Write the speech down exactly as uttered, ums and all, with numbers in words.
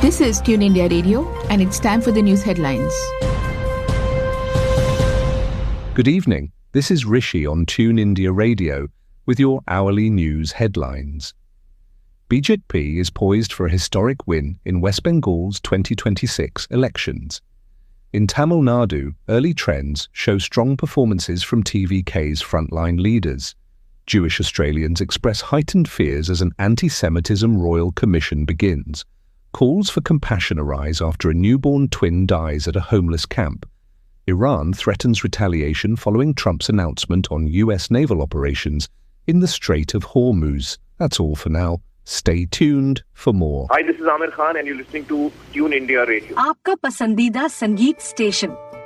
This is Tune India Radio, and it's time for the news headlines. Good evening. This is Rishi on Tune India Radio with your hourly news headlines. B J P is poised for a historic win in West Bengal's twenty twenty-six elections. In Tamil Nadu, early trends show strong performances from T V K's frontline leaders. Jewish Australians express heightened fears as an anti-Semitism royal commission begins. Calls for compassion arise after a newborn twin dies at a homeless camp. Iran threatens retaliation following Trump's announcement on U S naval operations in the Strait of Hormuz. That's all for now. Stay tuned for more. Hi, this is Amir Khan and you're listening to Tune India Radio. आपका पसंदीदा संगीत station